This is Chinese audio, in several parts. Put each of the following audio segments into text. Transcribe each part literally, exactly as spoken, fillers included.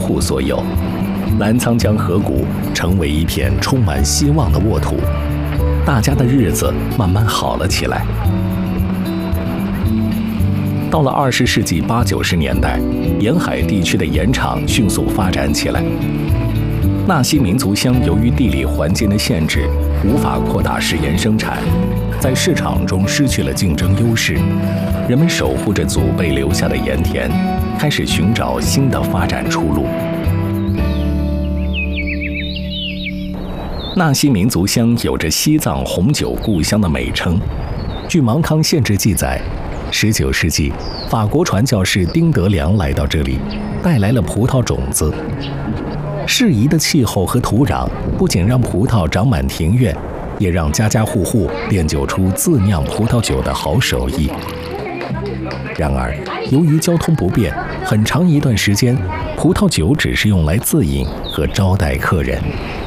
户所有。澜沧江河谷成为一片充满希望的沃土，大家的日子慢慢好了起来。到了二十世纪八九十年代，沿海地区的盐场迅速发展起来。纳西民族乡由于地理环境的限制，无法扩大食盐生产，在市场中失去了竞争优势。人们守护着祖辈留下的盐田，开始寻找新的发展出路。纳西民族乡有着西藏红酒故乡的美称。据芒康县志记载，十九世纪，法国传教士丁德良来到这里，带来了葡萄种子。适宜的气候和土壤不仅让葡萄长满庭院，也让家家户户练就出自酿葡萄酒的好手艺。然而，由于交通不便，很长一段时间，葡萄酒只是用来自饮和招待客人。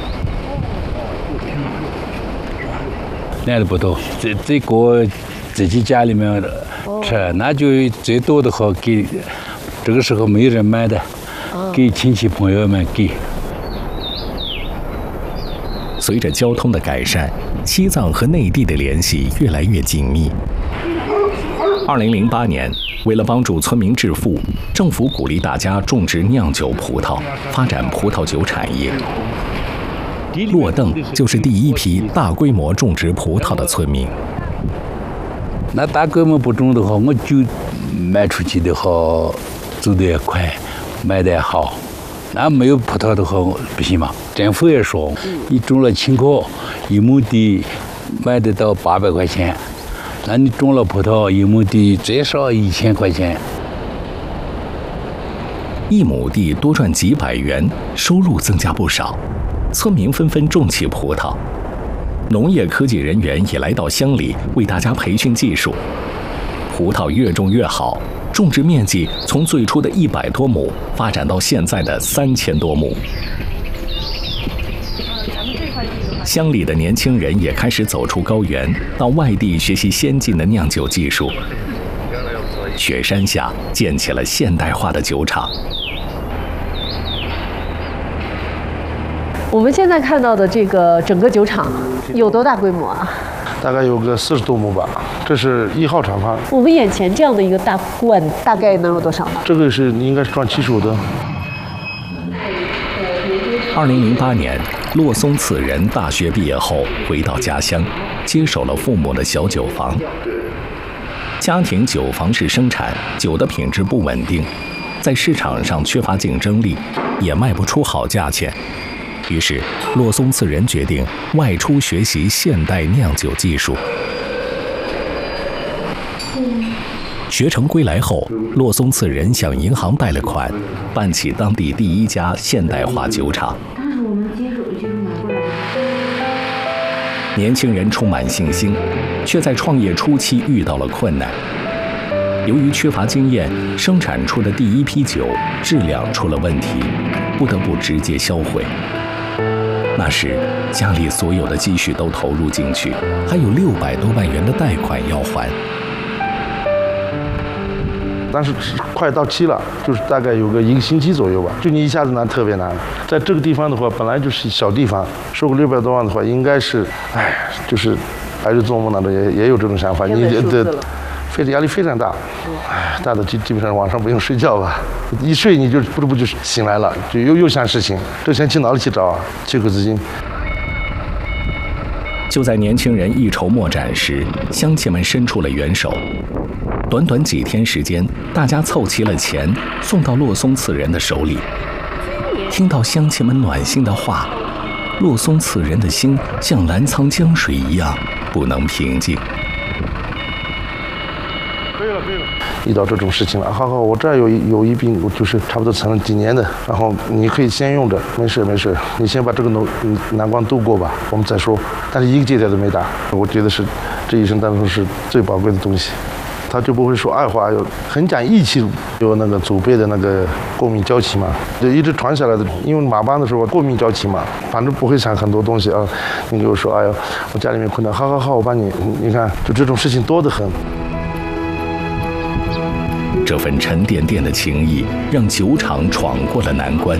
酿的不多，这这个自己家里面吃，那就最多的话给，这个时候没人买的，给亲戚朋友们给。 随着交通的改善，西藏和内地的联系越来越紧密。二零零八年，为了帮助村民致富，政府鼓励大家种植酿酒葡萄，发展葡萄酒产业。骆邓就是第一批大规模种植葡萄的村民。 那大规模不种的话，我就卖出去的话，走得也快，卖得也好。那没有葡萄的话不行嘛。政府也说，你种了青稞，一亩地卖得到八百块钱，那你种了葡萄，一亩地最少一千块钱。 一亩地多赚几百元，收入增加不少。村民纷纷种起葡萄，农业科技人员也来到乡里为大家培训技术。葡萄越种越好，种植面积从最初的一百多亩发展到现在的三千多亩。乡里的年轻人也开始走出高原，到外地学习先进的酿酒技术。雪山下建起了现代化的酒厂。 我们现在看到的这个整个酒厂有多大规模啊？ 大概有个四十多亩吧，这是一号厂房。 我们眼前这样的一个大罐，大概能有多少呢？ 这个是应该是装七十五的。 二零零八年，洛松次仁大学毕业后回到家乡，接手了父母的小酒坊。家庭酒坊式生产，酒的品质不稳定，在市场上缺乏竞争力，也卖不出好价钱。于是，洛松次仁决定外出学习现代酿酒技术。学成归来后，洛松次仁向银行贷了款，办起当地第一家现代化酒厂。年轻人充满信心，却在创业初期遇到了困难。由于缺乏经验，生产出的第一批酒质量出了问题，不得不直接销毁。那时，家里所有的积蓄都投入进去，还有六百多万元的贷款要还。 但是快到期了，就是大概有个一个星期左右吧，就你一下子难，特别难。在这个地方的话，本来就是小地方，收个六百多万的话，应该是，哎，就是还是做梦当中也也有这种想法，你的非压力非常大，哎，大的基基本上晚上不用睡觉吧，一睡你就不知不觉醒来了，就又又想事情，这钱去哪里去找啊？缺口资金。 就在年轻人一筹莫展时，乡亲们伸出了援手。短短几天时间，大家凑齐了钱，送到洛松次仁的手里。听到乡亲们暖心的话，洛松次仁的心像澜沧江水一样不能平静。 可以了，可以了。遇到这种事情了，好好，我这儿有一有一瓶，就是差不多存了几年的，然后你可以先用着，没事没事，你先把这个难难关度过吧，我们再说。但是一个借条都没打，我觉得是这一生当中是最宝贵的东西。他就不会说爱话，有很讲义气，有那个祖辈的那个过命交期嘛，就一直传下来的。因为马帮的时候过命交期嘛，反正不会想很多东西啊。你给我说，哎呦，我家里面困难，好好好，我帮你。你看，就这种事情多得很。 这份沉甸甸的情谊，让酒厂闯过了难关。